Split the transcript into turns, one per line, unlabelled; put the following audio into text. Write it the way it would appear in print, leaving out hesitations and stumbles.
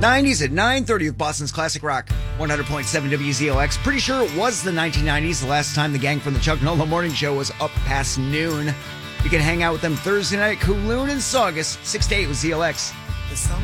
90s at 9:30 with Boston's Classic Rock, 100.7 WZLX. Pretty sure it was the 1990s, the last time the gang from the Chuck Nola Morning Show was up past noon. You can hang out with them Thursday night at Kowloon and Saugus, 6 to 8 with ZLX.
The summer